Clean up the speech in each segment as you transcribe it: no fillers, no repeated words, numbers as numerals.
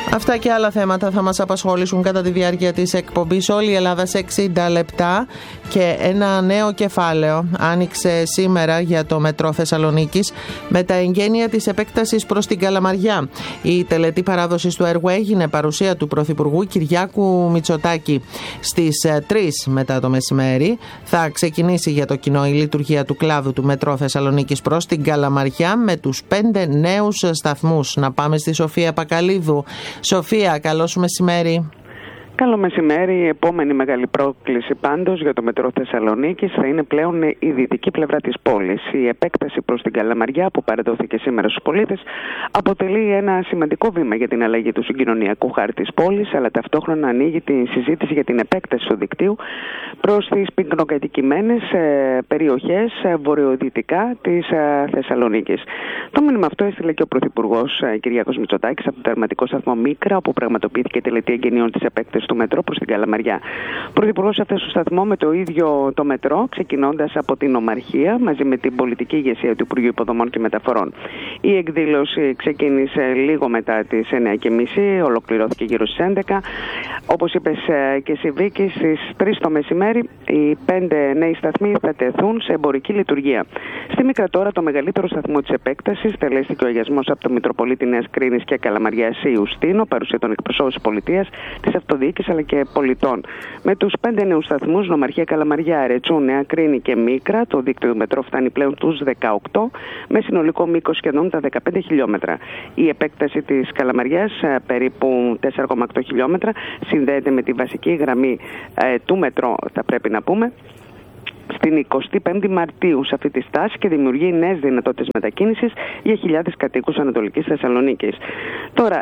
Αυτά και άλλα θέματα θα μας απασχολήσουν κατά τη διάρκεια της εκπομπής. Όλη η Ελλάδα σε 60 λεπτά. Και ένα νέο κεφάλαιο άνοιξε σήμερα για το Μετρό Θεσσαλονίκης με τα εγγένεια της επέκτασης προς την Καλαμαριά. Η τελετή παράδοσης του έργου έγινε παρουσία του Πρωθυπουργού Κυριάκου Μητσοτάκη. Στις 3 μετά το μεσημέρι θα ξεκινήσει για το κοινό η λειτουργία του κλάδου του Μετρό Θεσσαλονίκης προς την Καλαμαριά με τους 5 νέους σταθμούς. Να πάμε στη Σοφία Πακαλίδου. Σοφία, καλό σου μεσημέρι. Καλό μεσημέρι. Η επόμενη μεγάλη πρόκληση πάντως για το Μετρό Θεσσαλονίκης θα είναι πλέον η δυτική πλευρά της πόλης. Η επέκταση προς την Καλαμαριά που παραδόθηκε σήμερα στους πολίτες αποτελεί ένα σημαντικό βήμα για την αλλαγή του συγκοινωνιακού χάρτη της πόλης, αλλά ταυτόχρονα ανοίγει τη συζήτηση για την επέκταση του δικτύου προς τις πυκνοκατοικημένες περιοχές βορειοδυτικά της Θεσσαλονίκης. Το μήνυμα αυτό έστειλε και ο Πρωθυπουργός Κυριάκος Μητσοτάκης από τον τερματικό σταθμό Μίκρα, όπου πραγματοποιήθηκε η τελετή εγγενείων της επέκτασης του μετρό προς την Καλαμαριά. Ο Πρωθυπουργός έφτασε στο σταθμό με το ίδιο το μετρό, ξεκινώντας από την Ομαρχία μαζί με την πολιτική ηγεσία του Υπουργείου Υποδομών και Μεταφορών. Η εκδήλωση ξεκίνησε λίγο μετά τις 9:30, ολοκληρώθηκε γύρω στις 11. Όπως είπες και εσύ, Βίκη, στις 3 το μεσημέρι οι 5 νέοι σταθμοί θα τεθούν σε εμπορική λειτουργία. Στη Μίκρα τώρα, το μεγαλύτερο σταθμό της επέκτασης, τελέστηκε ο αγιασμός από το Μητροπολίτη Νέας Κρίνης και Καλαμαριάς Ιουστίνο, παρουσία των εκπροσώπων της πολιτείας, της αυτοδιοίκησης αλλά και πολιτών. Με τους 5 νέους σταθμούς, Νομαρχία, Καλαμαριά, Ρετσού, Νέα Κρίνη και Μίκρα, το δίκτυο του μετρό φτάνει πλέον τους 18, με συνολικό μήκος σχεδόν τα 15 χιλιόμετρα. Η επέκταση της Καλαμαριάς, περίπου 4,8 χιλιόμετρα, συνδέεται με τη βασική γραμμή του μετρό, θα πρέπει να πούμε, στην 25η Μαρτίου σε αυτή τη στάση και δημιουργεί νέες δυνατότητες μετακίνησης για χιλιάδες κατοίκους Ανατολικής Θεσσαλονίκης. Τώρα,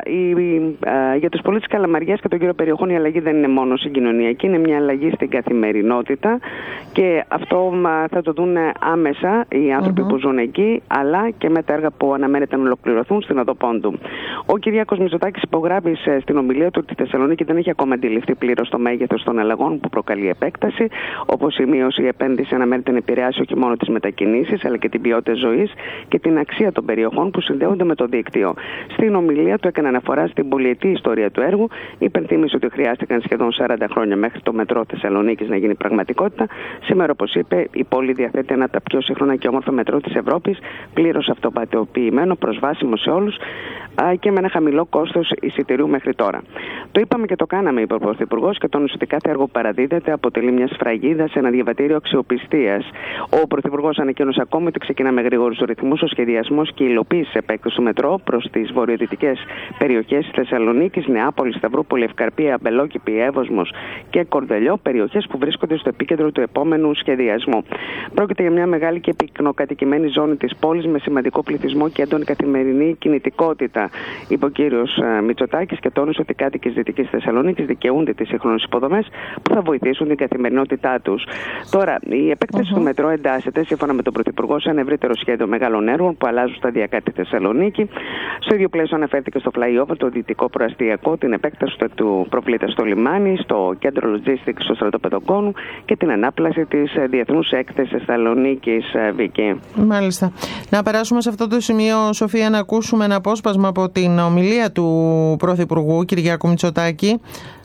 για τους πολίτες της Καλαμαριάς και των γύρω περιοχών η αλλαγή δεν είναι μόνο συγκοινωνιακή, είναι μια αλλαγή στην καθημερινότητα και αυτό θα το δουν άμεσα οι άνθρωποι που ζουν εκεί, αλλά και με τα έργα που αναμένεται να ολοκληρωθούν στην Οδό Πόντου. Ο Κυριάκος Μητσοτάκης υπογράμμισε στην ομιλία του ότι η Θεσσαλονίκη δεν έχει ακόμα αντιληφθεί πλήρως το μέγεθος των αλλαγών που προκαλεί η επέκταση, όπως η μείωση η επένδυση αναμένεται να επηρεάσει όχι μόνο τις μετακινήσεις αλλά και την ποιότητα ζωής και την αξία των περιοχών που συνδέονται με το δίκτυο. Στην ομιλία του έκανε αναφορά στην πολυετή ιστορία του έργου, υπενθύμισε ότι χρειάστηκαν σχεδόν 40 χρόνια μέχρι το μετρό Θεσσαλονίκης να γίνει πραγματικότητα. Σήμερα, όπως είπε, η πόλη διαθέτει ένα από τα πιο σύγχρονα και όμορφα μετρό της Ευρώπης, πλήρως αυτοπατοποιημένο, προσβάσιμο σε όλους και με ένα χαμηλό κόστος εισιτηρίου μέχρι τώρα. Το είπαμε και το κάναμε, είπε ο Πρωθυπουργός, και τόνισε ότι κάθε έργο που παραδίδεται αποτελεί μια σφραγίδα σε ένα διαβατήριο αξιοπιστίας. Ο Πρωθυπουργός ανακοίνωσε ακόμη ότι ξεκινά με γρήγορους ρυθμούς ο σχεδιασμός και η υλοποίηση επέκτασης του μετρό προς τις βορειοδυτικές περιοχές της Θεσσαλονίκης, Νεάπολη, Σταυρούπολη, Ευκαρπία, Αμπελόκηπη, Εύωσμος και Κορδελιό, περιοχές που βρίσκονται στο επίκεντρο του επόμενου σχεδιασμού. Πρόκειται για μια μεγάλη και πυκνοκατοικημένη ζώνη της πόλης με σημαντικό πληθυσμό και έντονη καθημερινή κινητικότητα, είπε ο κύριος Μητσοτάκης και τόνισε ότι οι κάτοικοι της Δυτικής Θεσσαλονίκης δικαιούνται τις σύγχρονες υποδομές που θα βοηθήσουν την καθημερινότητά τους. Τώρα, η επέκταση του μετρό εντάσσεται, σύμφωνα με τον Πρωθυπουργό, σε ένα ευρύτερο σχέδιο μεγάλων έργων που αλλάζουν σταδιακά τη Θεσσαλονίκη. Στο ίδιο πλαίσιο αναφέρθηκε στο flyover, το δυτικό προαστιακό, την επέκταση του προβλήτα στο λιμάνι, στο κέντρο logistics στο στρατόπεδο Κόνου και την ανάπλαση της διεθνούς έκθεσης Θεσσαλονίκης, Βίκη. Μάλιστα. Να περάσουμε σε αυτό το σημείο, Σοφία, να ακούσουμε ένα απόσπασμα από την ομιλία του Πρωθυπουργού Κυριάκου Μητσοτάκη.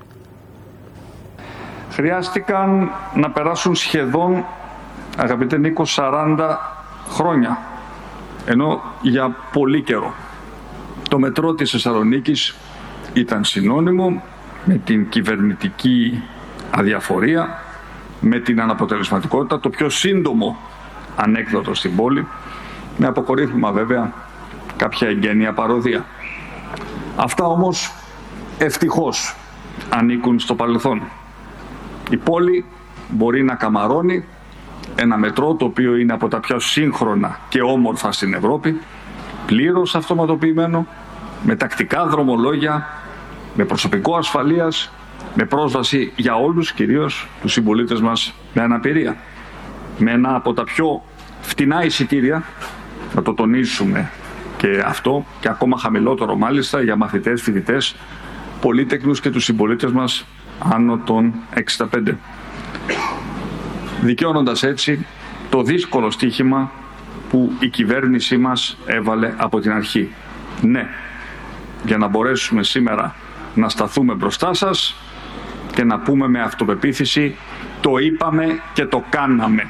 Χρειάστηκαν να περάσουν σχεδόν, αγαπητέ Νίκο, 40 χρόνια, ενώ για πολύ καιρό το μετρό της Θεσσαλονίκης ήταν συνώνυμο με την κυβερνητική αδιαφορία, με την αναποτελεσματικότητα, το πιο σύντομο ανέκδοτο στην πόλη, με αποκορύφημα βέβαια κάποια εγγένεια παροδία. Αυτά όμως ευτυχώς ανήκουν στο παρελθόν. Η πόλη μπορεί να καμαρώνει ένα μετρό το οποίο είναι από τα πιο σύγχρονα και όμορφα στην Ευρώπη, πλήρως αυτοματοποιημένο, με τακτικά δρομολόγια, με προσωπικό ασφαλείας, με πρόσβαση για όλους, κυρίως τους συμπολίτες μας με αναπηρία. Με ένα από τα πιο φτηνά εισιτήρια, να το τονίσουμε και αυτό, και ακόμα χαμηλότερο μάλιστα για μαθητές, φοιτητές, πολύτεκνους και τους συμπολίτες μας άνω των 65. Δικαιώνοντας έτσι το δύσκολο στοίχημα που η κυβέρνησή μας έβαλε από την αρχή. Ναι, για να μπορέσουμε σήμερα να σταθούμε μπροστά σας και να πούμε με αυτοπεποίθηση: το είπαμε και το κάναμε.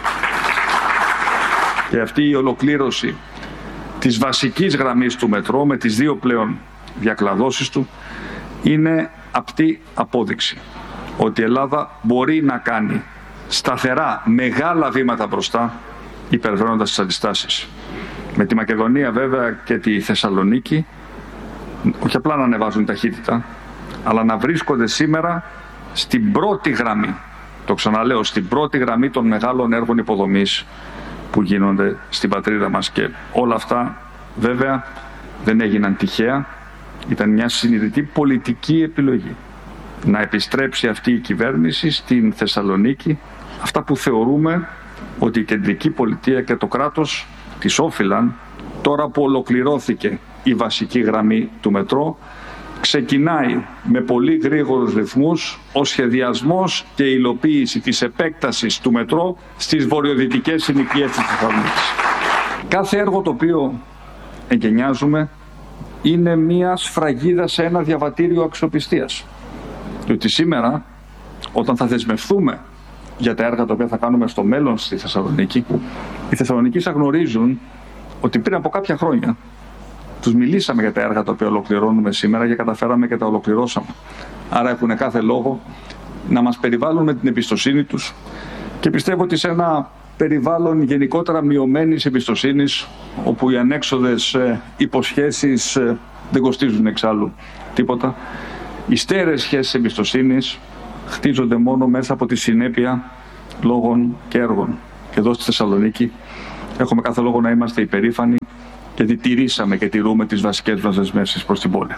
Και αυτή η ολοκλήρωση της βασικής γραμμής του μετρό με τις δύο πλέον διακλαδώσεις του είναι απτή απόδειξη ότι η Ελλάδα μπορεί να κάνει σταθερά μεγάλα βήματα μπροστά, υπερβαίνοντας τις αντιστάσεις. Με τη Μακεδονία βέβαια και τη Θεσσαλονίκη όχι απλά να ανεβάζουν ταχύτητα, αλλά να βρίσκονται σήμερα στην πρώτη γραμμή, το ξαναλέω, στην πρώτη γραμμή των μεγάλων έργων υποδομής που γίνονται στην πατρίδα μας. Και όλα αυτά βέβαια δεν έγιναν τυχαία, ήταν μια συνειδητή πολιτική επιλογή. Να επιστρέψει αυτή η κυβέρνηση στην Θεσσαλονίκη αυτά που θεωρούμε ότι η κεντρική πολιτεία και το κράτος της όφυλαν, τώρα που ολοκληρώθηκε η βασική γραμμή του μετρό. Ξεκινάει με πολύ γρήγορους ρυθμούς ο σχεδιασμός και η υλοποίηση της επέκτασης του μετρό στις βορειοδυτικές συνοικίες της Θεσσαλονίκης. Κάθε έργο το οποίο εγκαινιάζουμε είναι μια σφραγίδα σε ένα διαβατήριο αξιοπιστίας. Διότι σήμερα, όταν θα δεσμευτούμε για τα έργα τα οποία θα κάνουμε στο μέλλον στη Θεσσαλονίκη, οι Θεσσαλονικοί θα γνωρίζουν ότι πριν από κάποια χρόνια τους μιλήσαμε για τα έργα τα οποία ολοκληρώνουμε σήμερα και καταφέραμε και τα ολοκληρώσαμε. Άρα έχουν κάθε λόγο να μας περιβάλλουν με την εμπιστοσύνη τους και πιστεύω ότι σε ένα περιβάλλον γενικότερα μειωμένης εμπιστοσύνης, όπου οι ανέξοδες υποσχέσεις δεν κοστίζουν εξάλλου τίποτα, οι στέρεες σχέσεις εμπιστοσύνης χτίζονται μόνο μέσα από τη συνέπεια λόγων και έργων. Και εδώ στη Θεσσαλονίκη έχουμε κάθε λόγο να είμαστε υπερήφανοι, γιατί τηρήσαμε και τηρούμε τις βασικές μας δεσμεύσεις προς την πόλη.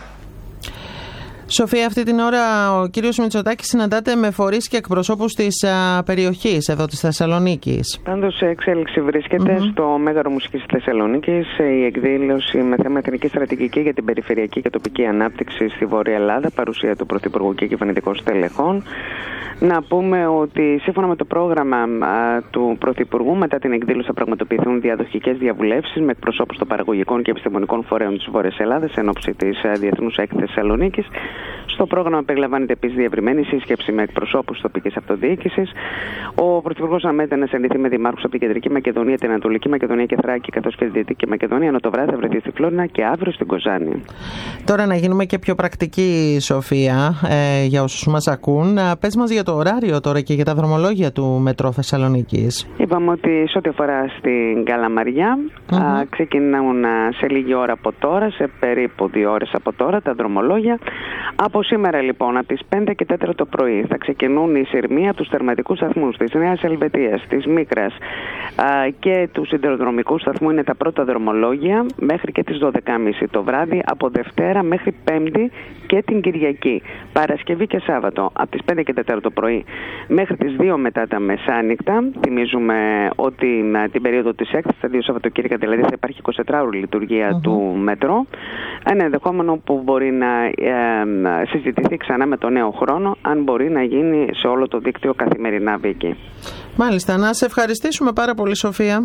Σοφία, αυτή την ώρα ο κύριος Μητσοτάκης συναντάται με φορείς και εκπροσώπους της περιοχής εδώ της Θεσσαλονίκης. Πάντως σε εξέλιξη βρίσκεται στο Μέγαρο Μουσικής της Θεσσαλονίκης η εκδήλωση με θέμα εθνική στρατηγική για την περιφερειακή και τοπική ανάπτυξη στη Βόρεια Ελλάδα, παρουσία του Πρωθυπουργού και κυβερνητικών στελεχών. Να πούμε ότι σύμφωνα με το πρόγραμμα του Πρωθυπουργού, μετά την εκδήλωση θα πραγματοποιηθούν διαδοχικές διαβουλεύσεις με εκπροσώπους των παραγωγικών και επιστημονικών φορέων της Βόρειας Ελλάδας εν ώψη της Διεθνούς Έκθεσης Θεσσαλονίκης. Στο πρόγραμμα περιλαμβάνεται επίσης διευρυμένη σύσκεψη με εκπροσώπους τοπικής αυτοδιοίκησης. Ο Πρωθυπουργός αναμένεται να συναντηθεί με δημάρχους από την Κεντρική Μακεδονία, την Ανατολική Μακεδονία και Θράκη, καθώς και τη Δυτική Μακεδονία. Ενώ το βράδυ θα βρεθεί στη Φλόρινα και αύριο στην Κοζάνη. Τώρα να γίνουμε και πιο πρακτικοί, Σοφία, για όσους μας ακούν. Πες μας για το ωράριο τώρα και για τα δρομολόγια του Μετρό Θεσσαλονίκης. Είπαμε ότι σε ό,τι αφορά στην Καλαμαριά, ξεκινούν σε λίγη ώρα από τώρα, σε περίπου 2 ώρες από τώρα, τα δρομολόγια. Από σήμερα λοιπόν, από τις 5 και 4 το πρωί, θα ξεκινούν οι σειρμοί από τους τερματικούς σταθμούς της Νέας Ελβετίας, της Μίκρας και του σιδηροδρομικού σταθμού. Είναι τα πρώτα δρομολόγια μέχρι και τις 12.30 το βράδυ, από Δευτέρα μέχρι Πέμπτη και την Κυριακή. Παρασκευή και Σάββατο, από τις 5 και 4 το πρωί μέχρι τις 2 μετά τα μεσάνυχτα. Θυμίζουμε ότι την περίοδο της έκτασης, τα 2 Σαββατοκύριακα δηλαδή, θα υπάρχει 24ωρη λειτουργία του μετρό. Ένα ενδεχόμενο που μπορεί να συζητηθεί ξανά με το νέο χρόνο, αν μπορεί να γίνει σε όλο το δίκτυο καθημερινά, Βίκη. Μάλιστα, να σε ευχαριστήσουμε πάρα πολύ, Σοφία.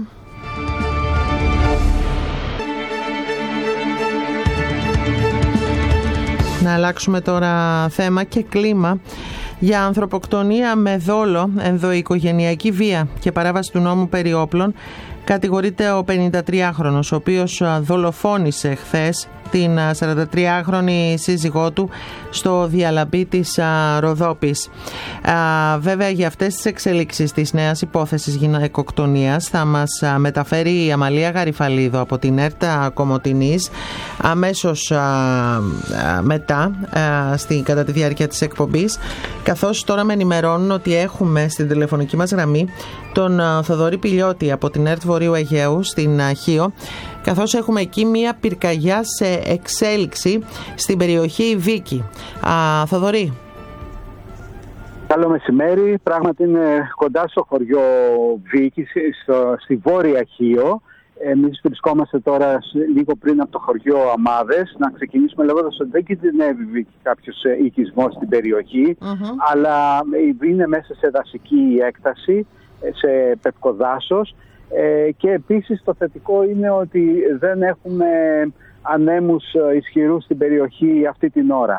Να αλλάξουμε τώρα θέμα και κλίμα. Για ανθρωποκτονία με δόλο, ενδοοικογενειακή βία και παράβαση του νόμου περί όπλων κατηγορείται ο 53χρονος, ο οποίος δολοφόνησε χθες την 43χρονη σύζυγό του στο Διαλαμπή της Ροδόπης. Βέβαια, για αυτές τις εξελίξεις της νέας υπόθεσης γυναικοκτονίας θα μας μεταφέρει η Αμαλία Γαριφαλίδου από την ΕΡΤΑ Κομοτηνής αμέσως μετά, κατά τη διάρκεια της εκπομπής, καθώς τώρα με ενημερώνουν ότι έχουμε στην τηλεφωνική μας γραμμή τον Θοδωρή Πηλιώτη από την ΕΡΤ Βορείου Αιγαίου στην Χίο, καθώς έχουμε εκεί μία πυρκαγιά σε εξέλιξη στην περιοχή Βίκη. Θοδωρή. Καλό μεσημέρι. Πράγματι είναι κοντά στο χωριό Βίκη, στη Βόρεια Χίο. Εμείς βρισκόμαστε τώρα λίγο πριν από το χωριό Αμάδες. Να ξεκινήσουμε λέγοντας ότι δεν κινδυνεύει κάποιος οικισμός στην περιοχή, αλλά είναι μέσα σε δασική έκταση, σε πευκοδάσος. Και επίσης το θετικό είναι ότι δεν έχουμε ανέμους ισχυρούς στην περιοχή αυτή την ώρα.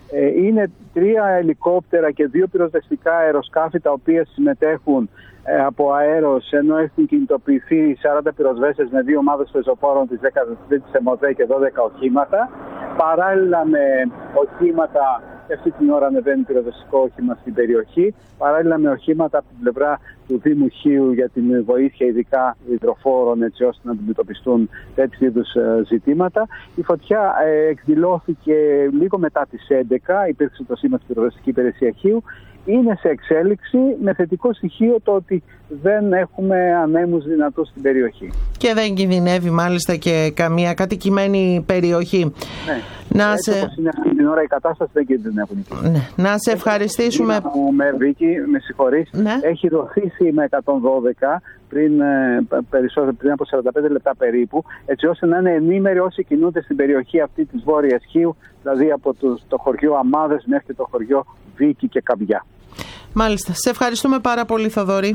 Είναι 3 ελικόπτερα και 2 πυροσβεστικά αεροσκάφη τα οποία συμμετέχουν από αέρος, ενώ έχουν κινητοποιηθεί 40 πυροσβέστες με 2 ομάδες πεζοπόρων της 13ης ΕΜΟΔΕ και 12 οχήματα. Παράλληλα με οχήματα, αυτή την ώρα ανεβαίνει πυροσβεστικό όχημα στην περιοχή, παράλληλα με οχήματα από την πλευρά του Δήμου Χίου για την βοήθεια ειδικά υδροφόρων, έτσι ώστε να αντιμετωπιστούν τέτοιου είδους ζητήματα. Η φωτιά εκδηλώθηκε λίγο μετά τις 11, υπήρξε το σήμα στην πυροσβεστική υπηρεσία Χίου. Είναι σε εξέλιξη, με θετικό στοιχείο το ότι δεν έχουμε ανέμους δυνατούς στην περιοχή. Και δεν κινδυνεύει μάλιστα και καμία κατοικημένη περιοχή. Ναι, όπως είναι αυτή την ώρα η κατάσταση δεν κινδυνεύουν. Ναι. Να σε ευχαριστήσουμε. Βίκη, με συγχωρείς, ναι. Έχει δοθεί σήμα 112 πριν από 45 λεπτά περίπου, έτσι ώστε να είναι ενήμεροι όσοι κινούνται στην περιοχή αυτή της Βόρειας Χίου, δηλαδή από το χωριό Αμάδες μέχρι το χωριό Βίκη και Καμπιά. Μάλιστα. Σε ευχαριστούμε πάρα πολύ, Θοδωρή.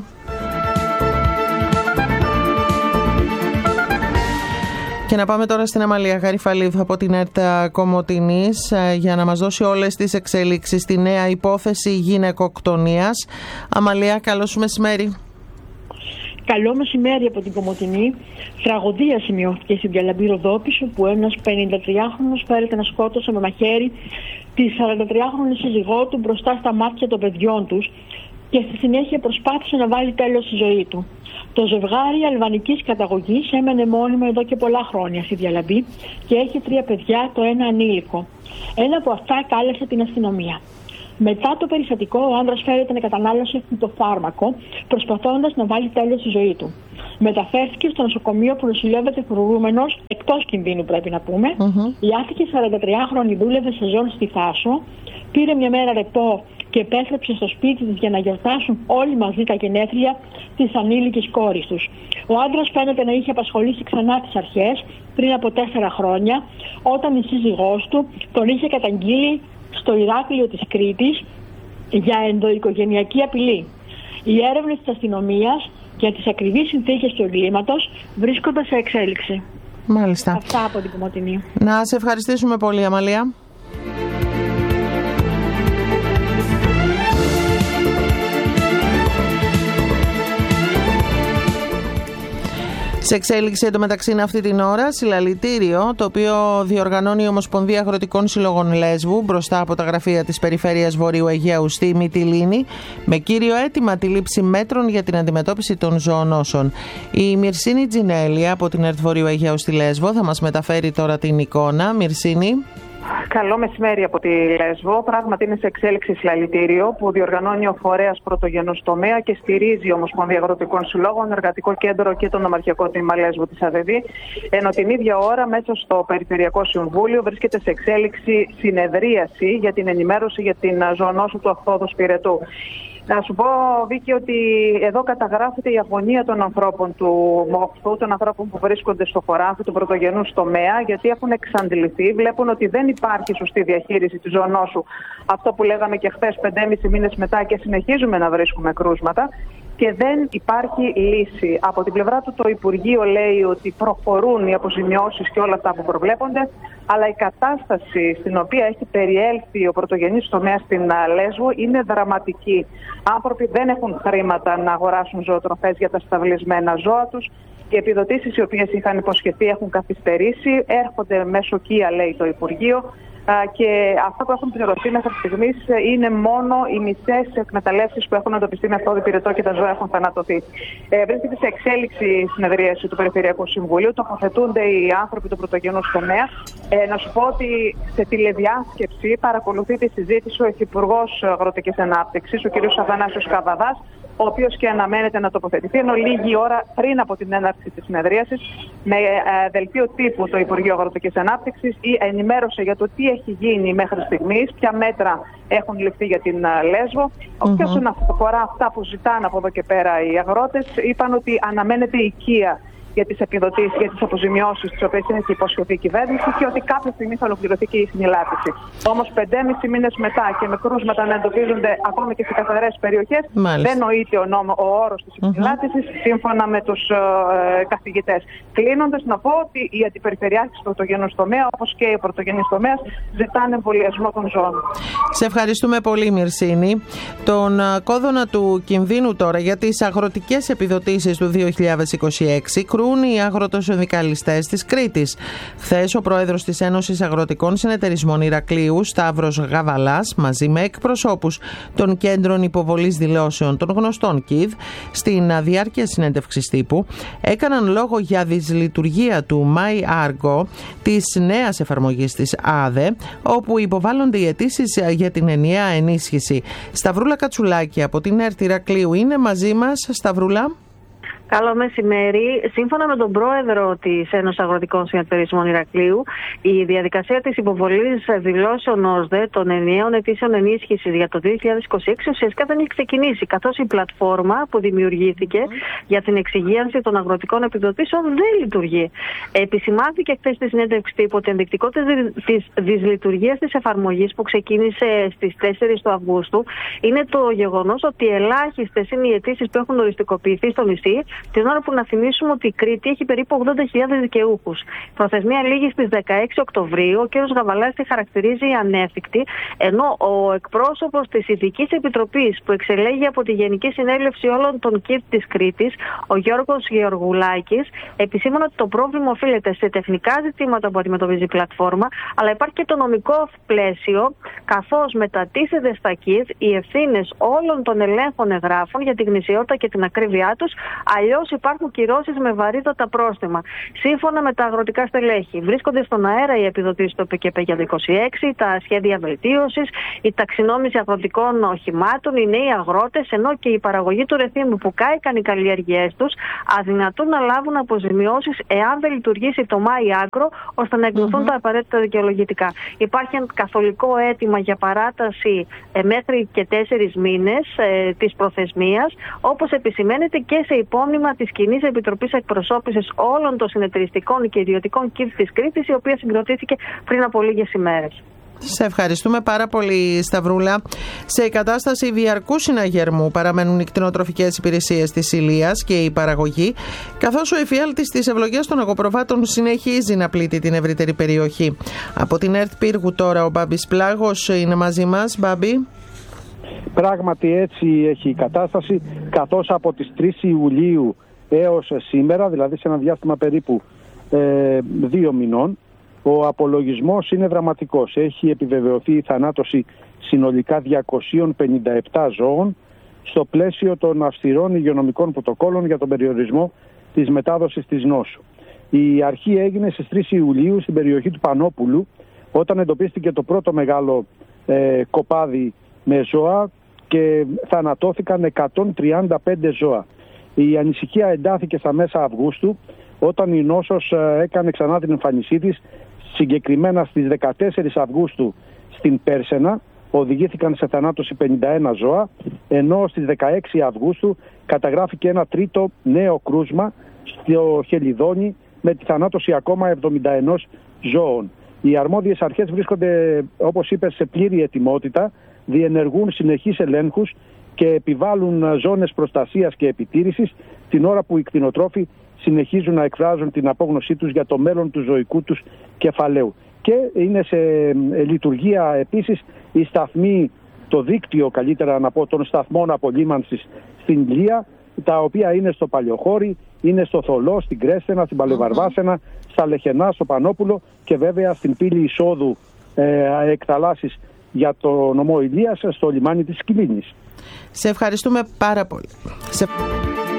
Και να πάμε τώρα στην Αμαλία Γαριφαλίδου από την ΕΡΤ Κομοτηνής για να μας δώσει όλες τις εξέλιξεις στη νέα υπόθεση γυναικοκτονίας. Αμαλία, καλό σου μεσημέρι. Καλό μεσημέρι από την Κομοτηνή. Τραγωδία σημειώθηκε στην Διαλαμπή Ροδόπης, όπου ένας 53χρονος φέρεται να σκότωσε με μαχαίρι τη 43χρονη σύζυγό του μπροστά στα μάτια των παιδιών τους και στη συνέχεια προσπάθησε να βάλει τέλος στη ζωή του. Το ζευγάρι αλβανικής καταγωγής έμενε μόνιμο εδώ και πολλά χρόνια στη Διαλαμπή και έχει 3 παιδιά, το ένα ανήλικο. Ένα από αυτά κάλεσε την αστυνομία. Μετά το περιστατικό, ο άντρας φέρεται να κατανάλωσε το φάρμακο, προσπαθώντας να βάλει τέλος στη ζωή του. Μεταφέρθηκε στο νοσοκομείο που νοσηλεύεται φρουρούμενος, εκτός κινδύνου πρέπει να πούμε. Η άφηκη 43χρονη δούλευε σε ζώνη στη Θάσο, πήρε μια μέρα ρεπό και επέστρεψε στο σπίτι της για να γιορτάσουν όλοι μαζί τα γενέθλια της ανήλικης κόρης τους. Ο άντρας φαίνεται να είχε απασχολήσει ξανά τις αρχές πριν από 4 χρόνια, όταν η σύζυγός του τον είχε καταγγείλει στο Ηράκλειο της Κρήτης για ενδοοικογενειακή απειλή. Οι έρευνες της αστυνομίας για τις ακριβείς συνθήκες του εγκλήματος βρίσκονται σε εξέλιξη. Μάλιστα. Αυτά από την Κομοτηνή. Να σε ευχαριστήσουμε πολύ, Αμαλία. Σε εξέλιξη εντωμεταξύ είναι αυτή την ώρα συλλαλητήριο, το οποίο διοργανώνει η Ομοσπονδία Αγροτικών Συλλογών Λέσβου μπροστά από τα γραφεία της Περιφέρειας Βορείου Αιγαίου στη Μυτιλήνη, με κύριο αίτημα τη λήψη μέτρων για την αντιμετώπιση των ζωονόσων. Η Μυρσίνη Τζινέλη από την ΕΡΤ Βορείου Αιγαίου στη Λέσβο θα μας μεταφέρει τώρα την εικόνα. Μυρσίνη. Καλό μεσημέρι από τη Λέσβο. Πράγματι είναι σε εξέλιξη συλλαλητήριο που διοργανώνει ο φορέας πρωτογενούς τομέα και στηρίζει η Ομοσπονδία Αγροτικών Συλλόγων, Εργατικό Κέντρο και το Νομαρχιακό Τμήμα Λέσβου της ΑΔΔ. Ενώ την ίδια ώρα μέσα στο Περιφερειακό Συμβούλιο βρίσκεται σε εξέλιξη συνεδρίαση για την ενημέρωση για την ζωονόσο του Αφθόδου Σπυρετού. Να σου πω, Βίκη, ότι εδώ καταγράφεται η αγωνία των ανθρώπων του μόχθου, των ανθρώπων που βρίσκονται στο χωράφι του πρωτογενούς τομέα, γιατί έχουν εξαντληθεί, βλέπουν ότι δεν υπάρχει σωστή διαχείριση της ζωονόσου. Αυτό που λέγαμε και χθες, 5,5 μήνες μετά, και συνεχίζουμε να βρίσκουμε κρούσματα. Και δεν υπάρχει λύση. Από την πλευρά του το Υπουργείο λέει ότι προχωρούν οι αποζημιώσεις και όλα αυτά που προβλέπονται, αλλά η κατάσταση στην οποία έχει περιέλθει ο πρωτογενής τομέας στην Λέσβο είναι δραματική. Άνθρωποι δεν έχουν χρήματα να αγοράσουν ζωοτροφές για τα σταυλισμένα ζώα τους. Οι επιδοτήσεις οι οποίες είχαν υποσχεθεί έχουν καθυστερήσει, έρχονται μέσω ΚΙΑ, λέει το Υπουργείο. Και αυτά που έχουν πληρωθεί μέχρι στιγμής είναι μόνο οι μισές εκμεταλλεύσεις που έχουν εντοπιστεί με αφθόδη πυρετό και τα ζώα έχουν θανατωθεί. Βρίσκεται σε εξέλιξη η συνεδρίαση του Περιφερειακού Συμβουλίου. Τοποθετούνται οι άνθρωποι του πρωτογενούς τομέα. Να σου πω ότι σε τηλεδιάσκεψη παρακολουθεί τη συζήτηση ο Υφυπουργός Αγροτικής Ανάπτυξης, ο κ. Αθανάσιος Καβαδάς, ο οποίος και αναμένεται να τοποθετηθεί, ενώ λίγη ώρα πριν από την έναρξη της συνεδρίασης, με δελτίο τύπου το Υπουργείο Αγροτικής Ανάπτυξης ενημέρωσε για το τι έχει γίνει μέχρι στιγμής, ποια μέτρα έχουν ληφθεί για την Λέσβο. Και όσον αφορά αυτά που ζητάνε από εδώ και πέρα οι αγρότες, είπαν ότι αναμένεται οικία για τις επιδοτήσεις, για τις αποζημιώσεις τις οποίες έχει υποσχεθεί η κυβέρνηση και ότι κάποια στιγμή θα ολοκληρωθεί και η συνελάτηση. Όμως 5,5 μήνες μετά και με κρούσματα να εντοπίζονται ακόμη και σε καθαρές περιοχές, δεν νοείται ο όρος της συνελάτησης σύμφωνα με τους καθηγητές. Κλείνοντας, να πω ότι οι αντιπεριφερειάρχες του πρωτογενούς τομέα, όπως και οι πρωτογενείς τομέας, ζητάνε εμβολιασμό των ζώων. Σε ευχαριστούμε πολύ, Μυρσίνη. Τον κόδωνα του κινδύνου τώρα για τις αγροτικές επιδοτήσεις του 2026 κρούν οι αγροτοσυνδικαλιστές της Κρήτης. Χθες ο πρόεδρος της Ένωσης Αγροτικών Συνεταιρισμών Ηρακλείου, Σταύρος Γαβαλάς, μαζί με εκπροσώπους των κέντρων υποβολής δηλώσεων των γνωστών ΚΙΔ, στην διάρκεια συνέντευξης τύπου, έκαναν λόγο για δυσλειτουργία του MyArgo, της νέας εφαρμογής της ΑΔΕ, όπου υποβάλλονται οι αιτήσεις για την ενιαία ενίσχυση. Σταυρούλα Κατσουλάκη από την ΕΡΤ Ηρακλείου είναι μαζί μας. Σταυρούλα. Καλό μεσημέρι. Σύμφωνα με τον πρόεδρο της Ένωσης Αγροτικών Συνεταιρισμών Ηρακλείου, η διαδικασία της υποβολής δηλώσεων ΟΣΔΕ των ενιαίων αιτήσεων ενίσχυσης για το 2026 ουσιαστικά δεν έχει ξεκινήσει, καθώς η πλατφόρμα που δημιουργήθηκε για την εξυγίανση των αγροτικών επιδοτήσεων δεν λειτουργεί. Επισημάνθηκε χθες στη συνέντευξη τύπου ότι η ενδεικτικότητα της δυσλειτουργίας της εφαρμογής που ξεκίνησε στις 4 του Αυγούστου είναι το γεγονός ότι ελάχιστες είναι οι αιτήσεις που έχουν οριστικοποιηθεί στο νησί, την ώρα που να θυμίσουμε ότι η Κρήτη έχει περίπου 80.000 δικαιούχους. Η προθεσμία λήγει στις 16 Οκτωβρίου. Ο κ. Γαβαλάς τη χαρακτηρίζει ανέφικτη, ενώ ο εκπρόσωπος της Ειδικής Επιτροπής που εξελέγει από τη Γενική Συνέλευση όλων των ΚΙΔ της Κρήτης, ο Γιώργος Γεωργουλάκης, επισήμανε ότι το πρόβλημα οφείλεται σε τεχνικά ζητήματα που αντιμετωπίζει η πλατφόρμα, αλλά υπάρχει και το νομικό πλαίσιο, καθώς μετατίθεται στα ΚΙΔ οι ευθύνες όλων των ελέγχων εγγράφων για την γνησιότητα και την ακρίβειά τους. Αλλιώς υπάρχουν κυρώσεις με βαρύτατα πρόστιμα. Σύμφωνα με τα αγροτικά στελέχη, βρίσκονται στον αέρα οι επιδοτήσεις του ΠΚΠ για το 2026, τα σχέδια βελτίωσης, η ταξινόμηση αγροτικών οχημάτων, οι νέοι αγρότες, ενώ και η παραγωγή του ρεθύμου που κάηκαν οι καλλιέργειές τους αδυνατούν να λάβουν αποζημιώσεις εάν δεν λειτουργήσει το MyAgro ώστε να εκδοθούν τα απαραίτητα δικαιολογητικά. Υπάρχει ένα καθολικό αίτημα για παράταση μέχρι και 4 μήνες της προθεσμίας, όπως επισημαίνεται και σε υπόμνημα της Κοινής Επιτροπής Εκπροσώπησης όλων των συνεταιριστικών και ιδιωτικών ΚΙΔ της Κρήτης, η οποία συγκροτήθηκε πριν από λίγες ημέρες. Σε ευχαριστούμε πάρα πολύ, Σταυρούλα. Σε κατάσταση διαρκού συναγερμού παραμένουν οι κτηνοτροφικές υπηρεσίες της Ηλίας και η παραγωγή, καθώς ο εφιάλτης της ευλογίας των αγοπροβάτων συνεχίζει να πλήττει την ευρύτερη περιοχή. Από την ΕΡΤ Πύργου τώρα ο Μπάμπης Πλάγος είναι μαζί μας. Μπάμπη. Πράγματι έτσι έχει η κατάσταση, καθώς από τις 3 Ιουλίου έως σήμερα, δηλαδή σε ένα διάστημα περίπου 2 μηνών, ο απολογισμός είναι δραματικός. Έχει επιβεβαιωθεί η θανάτωση συνολικά 257 ζώων στο πλαίσιο των αυστηρών υγειονομικών πρωτοκόλων για τον περιορισμό της μετάδοσης της νόσου. Η αρχή έγινε στις 3 Ιουλίου στην περιοχή του Πανόπουλου, όταν εντοπίστηκε το πρώτο μεγάλο κοπάδι με ζώα και θανατώθηκαν 135 ζώα. Η ανησυχία εντάθηκε στα μέσα Αυγούστου, όταν η νόσος έκανε ξανά την εμφανισή της, συγκεκριμένα στις 14 Αυγούστου στην Πέρσενα, οδηγήθηκαν σε θανάτωση 51 ζώα, ενώ στις 16 Αυγούστου καταγράφηκε ένα τρίτο νέο κρούσμα στο Χελιδόνι με τη θανάτωση ακόμα 71 ζώων. Οι αρμόδιες αρχές βρίσκονται, όπως είπες, σε πλήρη ετοιμότητα, διενεργούν συνεχείς ελέγχους και επιβάλλουν ζώνες προστασίας και επιτήρησης την ώρα που οι κτηνοτρόφοι συνεχίζουν να εκφράζουν την απόγνωσή τους για το μέλλον του ζωικού τους κεφαλαίου. Και είναι σε λειτουργία επίσης η σταθμή, το δίκτυο καλύτερα να πω, των σταθμών απολύμανσης στην Ηλία, τα οποία είναι στο Παλιοχώρι, είναι στο Θολό, στην Κρέστενα, στην Παλαιοβαρβάσαινα, στα Λεχενά, στο Πανόπουλο και βέβαια στην πύλη εισόδου εκθαλάσσης για το νομό Ηλίας στο λιμάνι της Κιλίνης. Σε ευχαριστούμε πάρα πολύ.